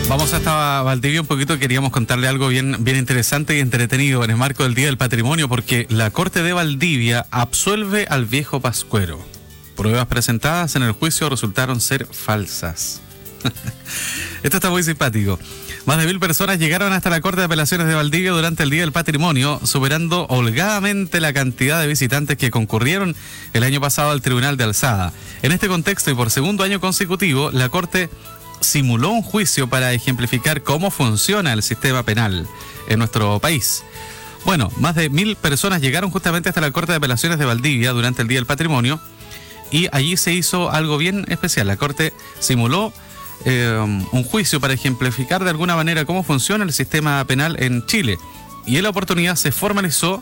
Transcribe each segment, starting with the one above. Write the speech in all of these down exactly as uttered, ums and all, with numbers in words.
Vamos hasta Valdivia un poquito, queríamos contarle algo bien, bien interesante y entretenido en el marco del Día del Patrimonio, porque la Corte de Valdivia absuelve al viejo Pascuero. Pruebas presentadas en el juicio resultaron ser falsas. Esto está muy simpático. Más de mil personas llegaron hasta la Corte de Apelaciones de Valdivia durante el Día del Patrimonio, superando holgadamente la cantidad de visitantes que concurrieron el año pasado al Tribunal de Alzada. En este contexto y por segundo año consecutivo, la Corte simuló un juicio para ejemplificar cómo funciona el sistema penal en nuestro país. Bueno, más de mil personas llegaron justamente hasta la Corte de Apelaciones de Valdivia durante el Día del Patrimonio y allí se hizo algo bien especial. La Corte simuló eh, un juicio para ejemplificar de alguna manera cómo funciona el sistema penal en Chile, y en la oportunidad se formalizó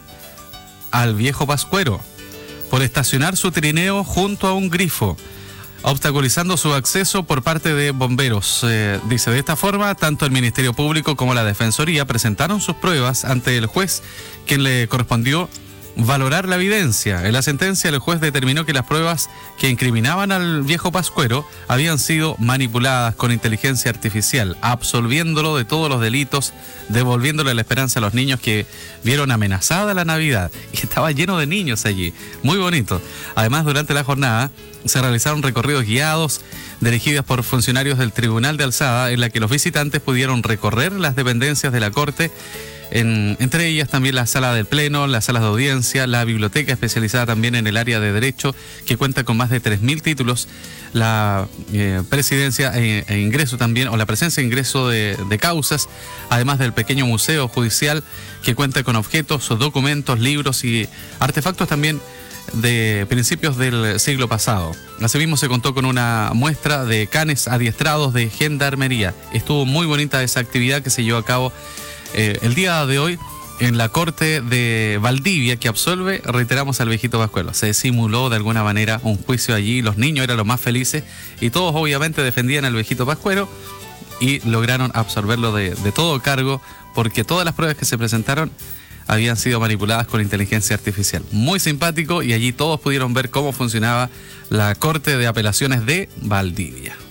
al viejo Pascuero por estacionar su trineo junto a un grifo, obstaculizando su acceso por parte de bomberos. Eh, dice, de esta forma, tanto el Ministerio Público como la Defensoría presentaron sus pruebas ante el juez, quien le correspondió valorar la evidencia. En la sentencia, el juez determinó que las pruebas que incriminaban al viejo Pascuero habían sido manipuladas con inteligencia artificial, absolviéndolo de todos los delitos, devolviéndole la esperanza a los niños que vieron amenazada la Navidad. Y estaba lleno de niños allí, muy bonito. Además, durante la jornada se realizaron recorridos guiados dirigidos por funcionarios del Tribunal de Alzada, en la que los visitantes pudieron recorrer las dependencias de la Corte, en, entre ellas también la sala del Pleno, las salas de audiencia, la biblioteca especializada también en el área de Derecho, que cuenta con más de tres mil títulos, la eh, presidencia e, e ingreso también, o la presencia e ingreso de, de causas, además del pequeño museo judicial, que cuenta con objetos, documentos, libros y artefactos también de principios del siglo pasado. Asimismo, se contó con una muestra de canes adiestrados de gendarmería. Estuvo muy bonita esa actividad que se llevó a cabo eh, el día de hoy en la Corte de Valdivia, que absuelve, reiteramos, al viejito Pascuero. Se simuló de alguna manera un juicio allí, los niños eran los más felices y todos obviamente defendían al viejito Pascuero y lograron absolverlo de, de todo cargo, porque todas las pruebas que se presentaron habían sido manipuladas con inteligencia artificial. Muy simpático, y allí todos pudieron ver cómo funcionaba la Corte de Apelaciones de Valdivia.